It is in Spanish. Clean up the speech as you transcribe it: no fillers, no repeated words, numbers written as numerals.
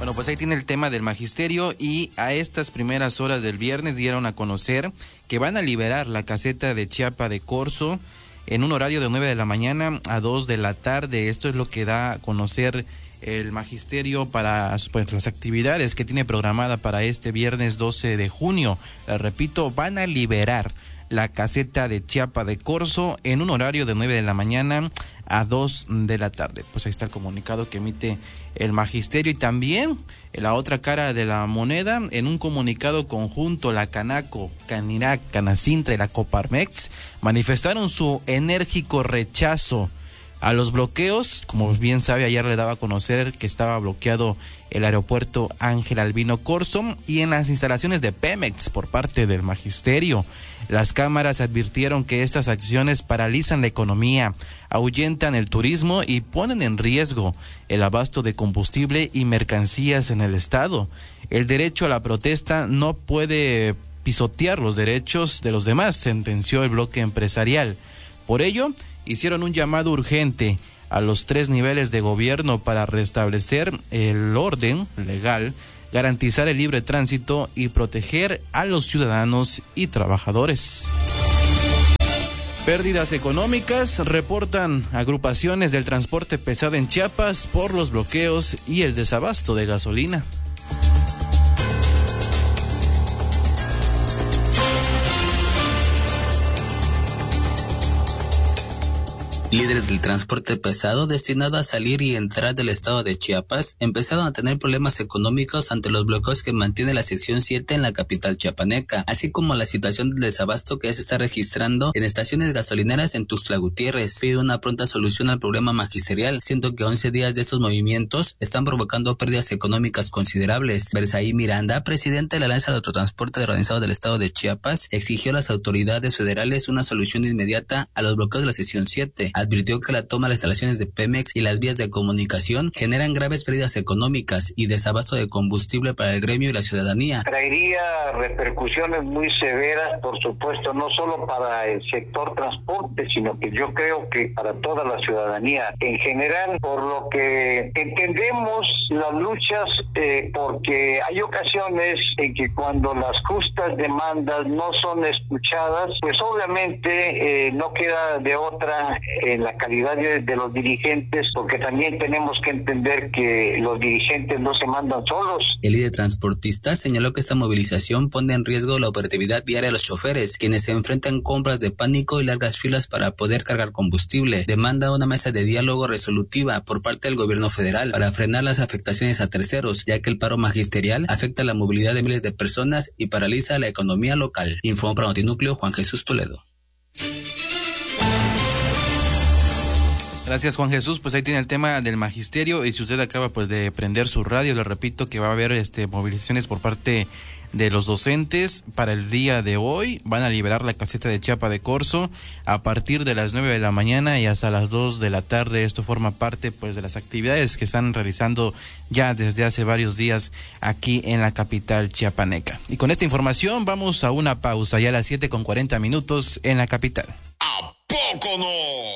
Bueno, pues ahí tiene el tema del magisterio y a estas primeras horas del viernes dieron a conocer que van a liberar la caseta de Chiapa de Corzo en un horario de 9 de la mañana a 2 de la tarde. Esto es lo que da a conocer el magisterio para pues, las actividades que tiene programada para este viernes 12 de junio. Les repito, van a liberar la caseta de Chiapa de Corzo en un horario de 9 de la mañana a 2 de la tarde. Pues ahí está el comunicado que emite el magisterio. Y también la otra cara de la moneda, en un comunicado conjunto, la Canaco, Canirac, Canacintra y la Coparmex manifestaron su enérgico rechazo a los bloqueos. Como bien sabe, ayer le daba a conocer que estaba bloqueado el aeropuerto Ángel Albino Corzo y en las instalaciones de Pemex por parte del magisterio. Las cámaras advirtieron que estas acciones paralizan la economía, ahuyentan el turismo y ponen en riesgo el abasto de combustible y mercancías en el estado. El derecho a la protesta no puede pisotear los derechos de los demás, sentenció el bloque empresarial. Por ello, hicieron un llamado urgente a los 3 niveles de gobierno para restablecer el orden legal, garantizar el libre tránsito y proteger a los ciudadanos y trabajadores. Pérdidas económicas reportan agrupaciones del transporte pesado en Chiapas por los bloqueos y el desabasto de gasolina. Líderes del transporte pesado destinado a salir y entrar del estado de Chiapas empezaron a tener problemas económicos ante los bloqueos que mantiene la sección 7 en la capital chiapaneca, así como la situación del desabasto que ya se está registrando en estaciones gasolineras en Tuxtla Gutiérrez. Pide una pronta solución al problema magisterial, siendo que 11 días de estos movimientos están provocando pérdidas económicas considerables. Bersaí Miranda, presidente de la Alianza de Autotransporte Organizado del estado de Chiapas, exigió a las autoridades federales una solución inmediata a los bloqueos de la sección 7. Advirtió que la toma de las instalaciones de Pemex y las vías de comunicación generan graves pérdidas económicas y desabasto de combustible para el gremio y la ciudadanía. Traería repercusiones muy severas, por supuesto, no solo para el sector transporte, sino que yo creo que para toda la ciudadanía en general, por lo que entendemos las luchas, porque hay ocasiones en que cuando las justas demandas no son escuchadas, pues obviamente no queda de otra en la calidad de los dirigentes, porque también tenemos que entender que los dirigentes no se mandan solos. El líder transportista señaló que esta movilización pone en riesgo la operatividad diaria de los choferes, quienes se enfrentan compras de pánico y largas filas para poder cargar combustible. Demanda una mesa de diálogo resolutiva por parte del gobierno federal para frenar las afectaciones a terceros, ya que el paro magisterial afecta la movilidad de miles de personas y paraliza la economía local. Informó para Notinúcleo Juan Jesús Toledo. Gracias, Juan Jesús. Pues ahí tiene el tema del magisterio y si usted acaba pues de prender su radio, le repito que va a haber movilizaciones por parte de los docentes para el día de hoy. Van a liberar la caseta de Chiapa de Corzo a partir de las 9 de la mañana y hasta las 2 de la tarde. Esto forma parte pues de las actividades que están realizando ya desde hace varios días aquí en la capital chiapaneca. Y con esta información vamos a una pausa ya a las 7:40 en la capital. ¿A poco no?